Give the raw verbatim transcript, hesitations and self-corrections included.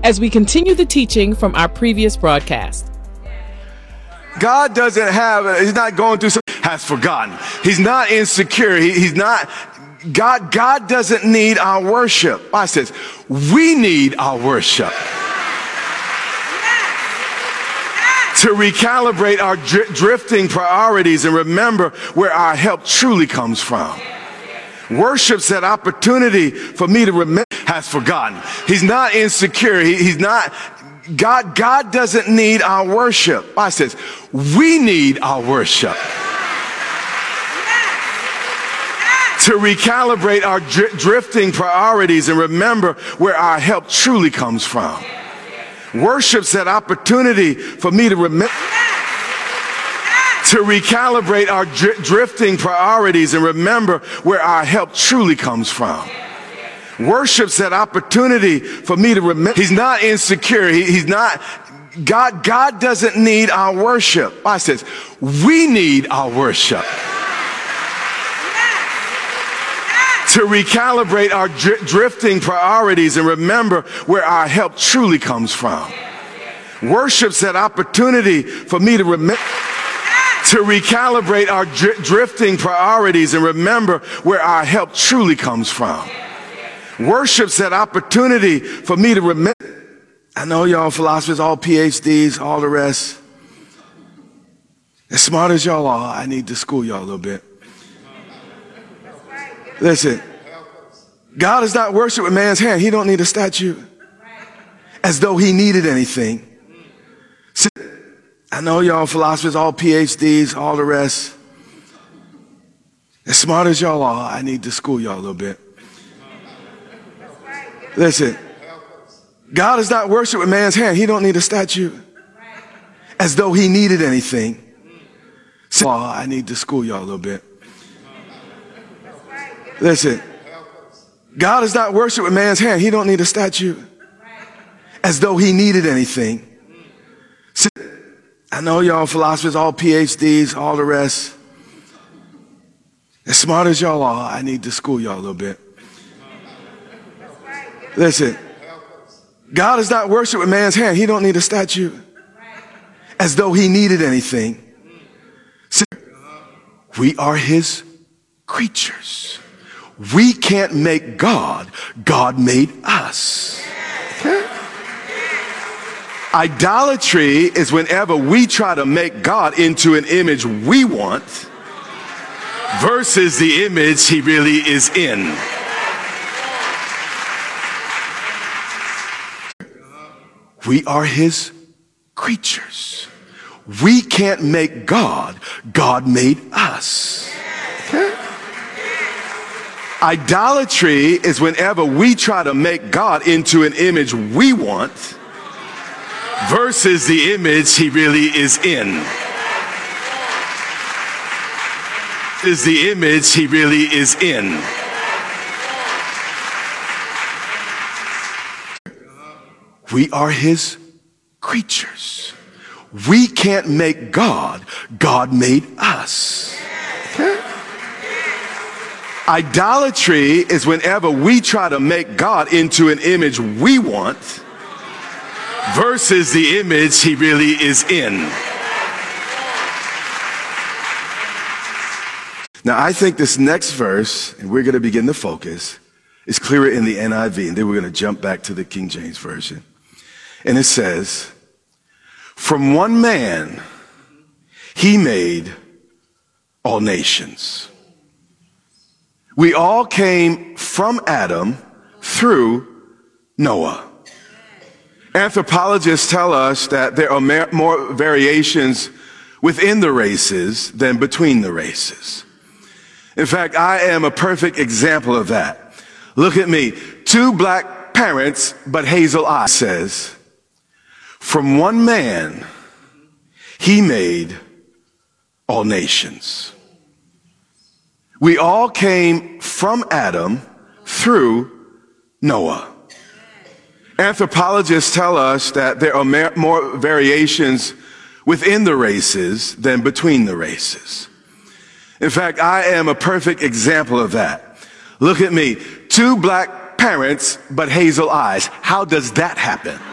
as we continue the teaching from our previous broadcast. God doesn't have, he's not going through some, has forgotten. He's not insecure. He, he's not, God, God doesn't need our worship. I says, we need our worship. To recalibrate our dr- drifting priorities and remember where our help truly comes from. Worship's that opportunity for me to remember, has forgotten. He's not insecure. He, he's not, God, God doesn't need our worship. I says, we need our worship. To recalibrate our dr- drifting priorities and remember where our help truly comes from. Worship's that opportunity for me to remember, to recalibrate our dr- drifting priorities and remember where our help truly comes from. Worship's that opportunity for me to remember. He's not insecure. He, he's not, God, God doesn't need our worship. I says, we need our worship. To recalibrate our dr- drifting priorities and remember where our help truly comes from. Worship's that opportunity for me to remember, to recalibrate our dr- drifting priorities and remember where our help truly comes from. Worship's that opportunity for me to remember. I know y'all philosophers, all P H Ds, all the rest. As smart as y'all are, I need to school y'all a little bit. Listen, God is not worshiped with man's hand. He don't need a statue as though he needed anything. I know y'all philosophers, all P H Ds, all the rest. As smart as y'all are, I need to school y'all a little bit. Listen, God is not worshiped with man's hand. He don't need a statue as though he needed anything. So I need to school y'all a little bit. Listen, God is not worshiped with man's hand. He don't need a statue as though he needed anything. I know y'all philosophers, all P H Ds, all the rest. As smart as y'all are, I need to school y'all a little bit. Listen, God is not worshiped with man's hand. He don't need a statue as though he needed anything. We are his creatures. We can't make God. God made us. Okay? Idolatry is whenever we try to make God into an image we want versus the image he really is in. We are his creatures. We can't make God. God made us. Okay? Idolatry is whenever we try to make God into an image we want versus the image he really is in. Is the image he really is in. We are his creatures. We can't make God. God made us. Okay? Idolatry is whenever we try to make God into an image we want versus the image he really is in. Now, I think this next verse, and we're going to begin to focus, is clearer in the N I V, and then we're going to jump back to the King James Version. And it says, from one man, he made all nations. We all came from Adam through Noah. Anthropologists tell us that there are more variations within the races than between the races. In fact, I am a perfect example of that. Look at me. Two black parents, but hazel eyes, says, from one man, he made all nations. We all came from Adam through Noah. Anthropologists tell us that there are more variations within the races than between the races. In fact, I am a perfect example of that. Look at me. Two black parents, but hazel eyes. How does that happen?